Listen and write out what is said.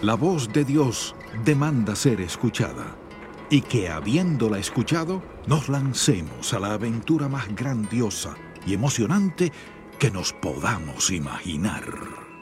La voz de Dios demanda ser escuchada, y que habiéndola escuchado, nos lancemos a la aventura más grandiosa y emocionante que nos podamos imaginar.